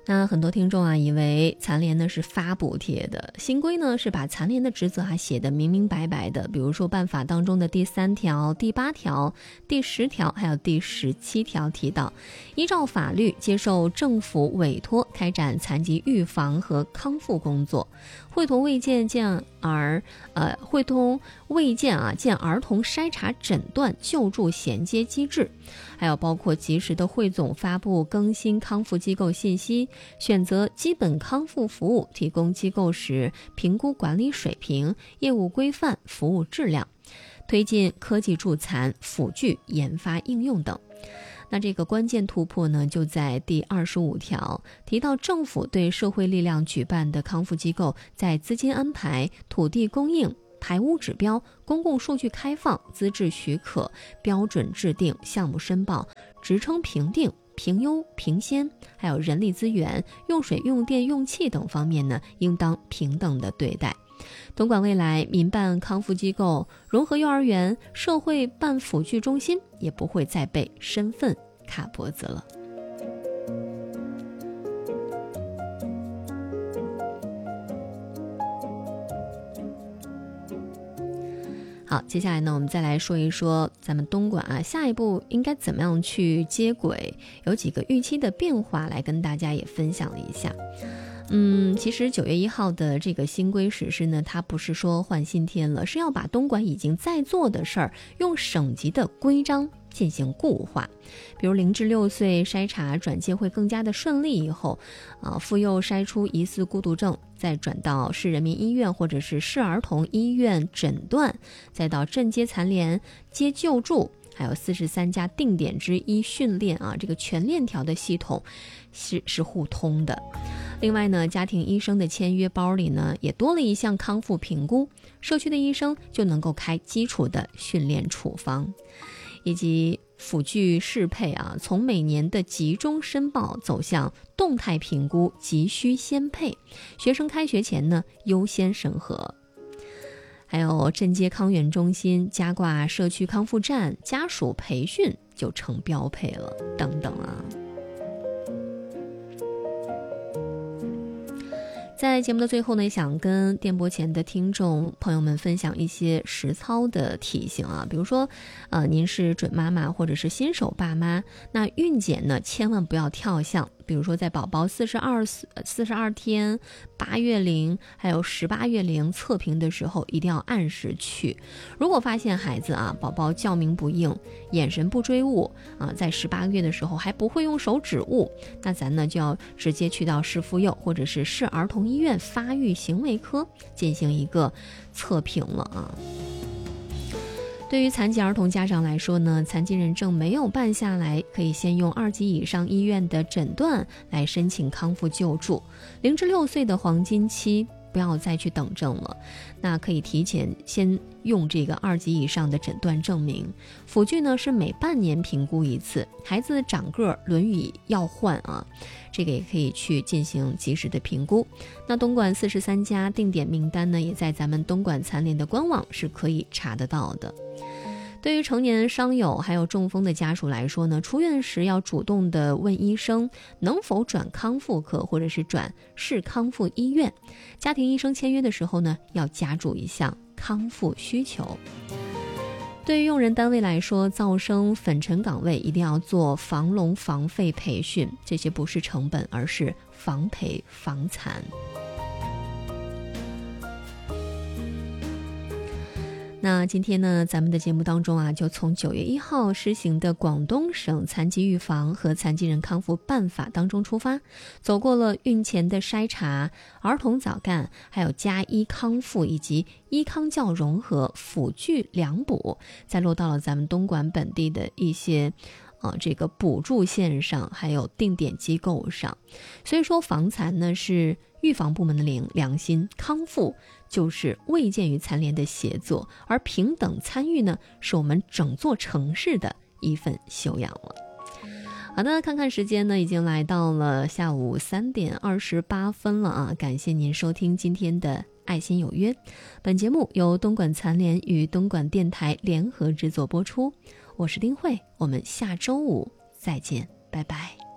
那很多听众啊，以为残联呢是发补贴的，新规呢是把残联的职责写得明明白白的，比如说办法当中的第3条、第8条、第10条还有第17条提到，依照法律接受政府委托开展残疾预防和康复工作，会同卫健见儿童筛查诊断救助衔接机制，还有包括及时的汇总发布更新康复机构信息，选择基本康复服务提供机构时评估管理水平、业务规范、服务质量，推进科技助残、辅具研发应用等。那这个关键突破呢，就在第25条，提到政府对社会力量举办的康复机构在资金安排、土地供应、排污指标、公共数据开放、资质许可、标准制定、项目申报、职称评定、评优评先，还有人力资源、用水用电用气等方面呢，应当平等的对待。东莞未来民办康复机构、融合幼儿园、社会办辅具中心也不会再被身份卡脖子了。好，接下来呢，我们再来说一说咱们东莞啊，下一步应该怎么样去接轨，有几个预期的变化来跟大家也分享了一下。其实9月1号的这个新规实施呢，它不是说换新天了，是要把东莞已经在做的事儿用省级的规章进行固化。比如0至6岁筛查转介会更加的顺利，以后妇幼筛出疑似孤独症，再转到市人民医院或者是市儿童医院诊断，再到镇接残联接救助，还有43家定点之一训练啊，这个全链条的系统是互通的。另外呢，家庭医生的签约包里呢，也多了一项康复评估，社区的医生就能够开基础的训练处方，以及辅具适配啊，从每年的集中申报走向动态评估，急需先配，学生开学前呢优先审核。还有镇街康源中心加挂社区康复站，家属培训就成标配了，等等啊。在节目的最后呢，想跟电波前的听众朋友们分享一些实操的提醒啊，比如说您是准妈妈或者是新手爸妈，那孕检呢千万不要跳项，比如说在宝宝42天、8月龄还有18月龄测评的时候一定要按时去。如果发现孩子宝宝叫鸣不应、眼神不追物在18个月的时候还不会用手指物，那咱呢就要直接去到市妇幼或者是市儿童医院发育行为科进行一个测评了啊。对于残疾儿童家长来说呢，残疾人证没有办下来，可以先用2级以上医院的诊断来申请康复救助。0至6岁的黄金期不要再去等证了，那可以提前先用这个2级以上的诊断证明。辅具呢是每半年评估一次，孩子长个轮椅要换啊，这个也可以去进行及时的评估。那东莞43家定点名单呢，也在咱们东莞残联的官网是可以查得到的。对于成年伤友还有中风的家属来说呢，出院时要主动的问医生能否转康复科或者是转市康复医院。家庭医生签约的时候呢，要加注一项康复需求。对于用人单位来说，噪声粉尘岗位一定要做防聋防废培训，这些不是成本，而是防培防残。那今天呢，咱们的节目当中就从9月1号施行的广东省残疾预防和残疾人康复办法当中出发，走过了孕前的筛查、儿童早干，还有家医康复以及医康教融合、辅具良补，再落到了咱们东莞本地的一些这个补助线上，还有定点机构上。所以说防残呢是预防部门的良心，康复就是卫健与残联的协作，而平等参与呢是我们整座城市的一份修养了。好的，看看时间呢，已经来到了下午3点28分了啊！感谢您收听今天的爱心有约，本节目由东莞残联与东莞电台联合制作播出，我是丁慧，我们下周5再见，拜拜。